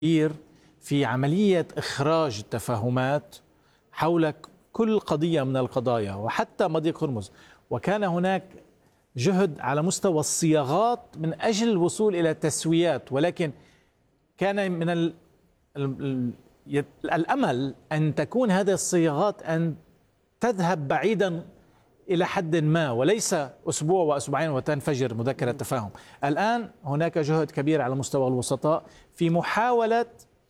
كبير في عملية إخراج التفاهمات حول كل قضية من القضايا وحتى مضيق هرمز. وكان هناك جهد على مستوى الصياغات من أجل الوصول إلى تسويات، ولكن كان من الأمل أن تكون هذه الصياغات أن تذهب بعيدا إلى حد ما، وليس أسبوع وأسبوعين وتنفجر مذكرة تفاهم. الآن هناك جهد كبير على مستوى الوسطاء في محاولة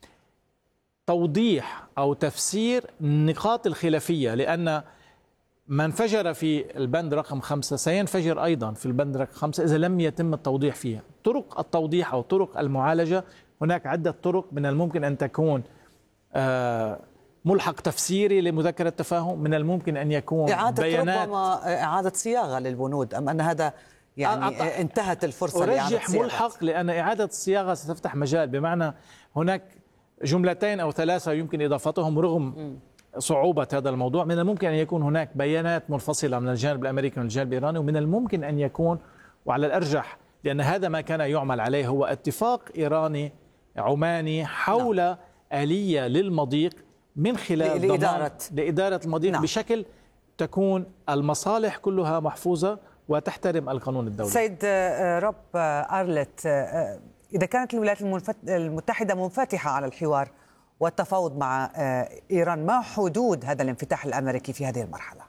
توضيح أو تفسير النقاط الخلافية، لأن ما انفجر في البند رقم 5 سينفجر أيضا في البند رقم 5 إذا لم يتم التوضيح فيها. طرق التوضيح أو طرق المعالجة، هناك عدة طرق. من الممكن أن تكون ملحق تفسيري لمذكرة تفاهم، من الممكن أن يكون إعادة بيانات، ربما إعادة صياغة للبنود، أم أن هذا يعني انتهت الفرصة لإعادة أرجح ملحق، لأن إعادة الصياغة ستفتح مجال، بمعنى هناك جملتين أو ثلاثة يمكن إضافتهم رغم صعوبة هذا الموضوع. من الممكن أن يكون هناك بيانات منفصلة من الجانب الأمريكي والجانب الإيراني، ومن الممكن أن يكون، وعلى الأرجح لأن هذا ما كان يعمل عليه، هو اتفاق إيراني عماني حول آلية للمضيق من خلال لإدارة المضيق بشكل تكون المصالح كلها محفوظة وتحترم القانون الدولي. سيد روب أرلت، إذا كانت الولايات المتحدة منفتحة على الحوار والتفاوض مع إيران، ما حدود هذا الانفتاح الأمريكي في هذه المرحلة؟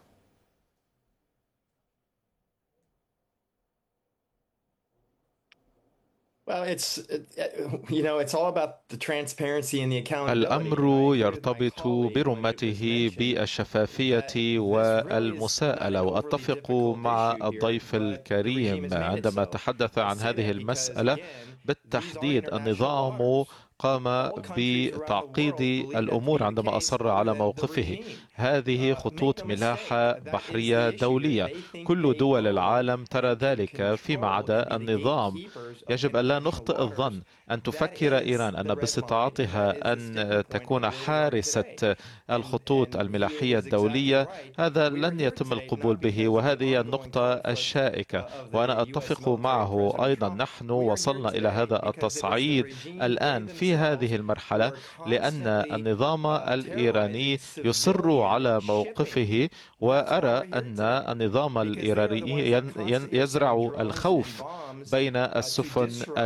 الأمر يرتبط برمته بالشفافية والمساءلة، وأتفق مع الضيف الكريم عندما تحدث عن هذه المسألة بالتحديد. النظام قام بتعقيد الأمور عندما أصر على موقفه. هذه خطوط ملاحة بحرية دولية، كل دول العالم ترى ذلك فيما عدا النظام. يجب أن لا نخطئ الظن أن تفكر إيران أن باستطاعتها أن تكون حارسة الخطوط الملاحية الدولية. هذا لن يتم القبول به، وهذه هي النقطة الشائكة، وأنا أتفق معه أيضا. نحن وصلنا إلى هذا التصعيد الآن في هذه المرحلة لأن النظام الإيراني يصر على موقفه، وأرى أن النظام الإيراني يزرع الخوف بين السفن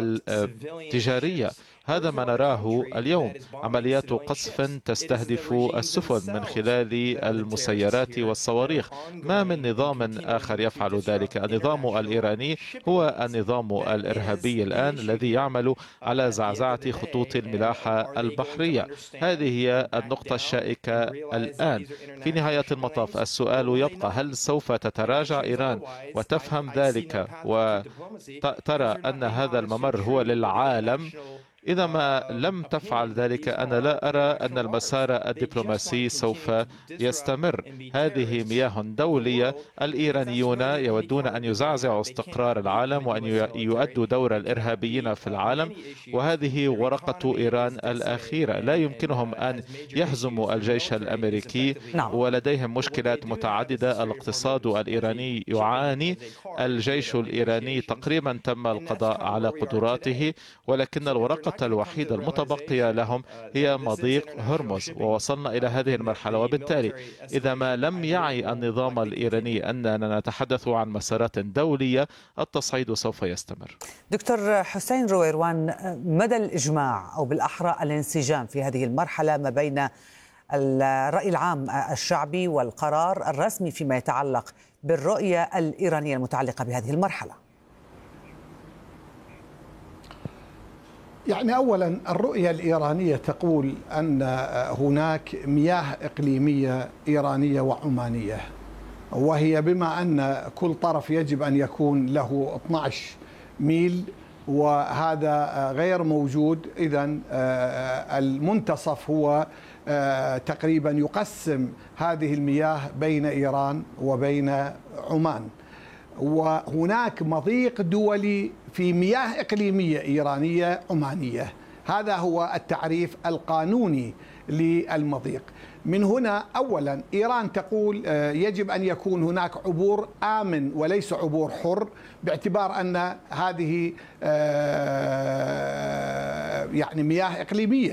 التجارية. هذا ما نراه اليوم، عمليات قصف تستهدف السفن من خلال المسيرات والصواريخ. ما من نظام آخر يفعل ذلك. النظام الإيراني هو النظام الإرهابي الآن الذي يعمل على زعزعة خطوط الملاحة البحرية. هذه هي النقطة الشائكة الآن. في نهاية المطاف السؤال يبقى: هل سوف تتراجع إيران وتفهم ذلك وترى أن هذا الممر هو للعالم؟ إذا ما لم تفعل ذلك، أنا لا أرى أن المسار الدبلوماسي سوف يستمر. هذه مياه دولية. الإيرانيون يودون أن يزعزعوا استقرار العالم وأن يؤدوا دور الإرهابيين في العالم، وهذه ورقة إيران الأخيرة. لا يمكنهم أن يهزموا الجيش الأمريكي، ولديهم مشكلات متعددة. الاقتصاد الإيراني يعاني، الجيش الإيراني تقريبا تم القضاء على قدراته، ولكن الورقة الوحيدة المتبقية لهم هي مضيق هرمز، ووصلنا إلى هذه المرحلة. وبالتالي إذا ما لم يعي النظام الإيراني أننا نتحدث عن مسارات دولية، التصعيد سوف يستمر. دكتور حسين رويروان، مدى الإجماع أو بالأحرى الانسجام في هذه المرحلة ما بين الرأي العام الشعبي والقرار الرسمي فيما يتعلق بالرؤية الإيرانية المتعلقة بهذه المرحلة؟ يعني أولا الرؤية الإيرانية تقول أن هناك مياه إقليمية إيرانية وعمانية، وهي بما أن كل طرف يجب أن يكون له 12 ميل وهذا غير موجود، إذن المنتصف هو تقريبا يقسم هذه المياه بين إيران وبين عمان. وهناك مضيق دولي في مياه إقليمية إيرانية عمانية. هذا هو التعريف القانوني للمضيق. من هنا أولا إيران تقول يجب أن يكون هناك عبور آمن وليس عبور حر، باعتبار أن هذه يعني مياه إقليمية.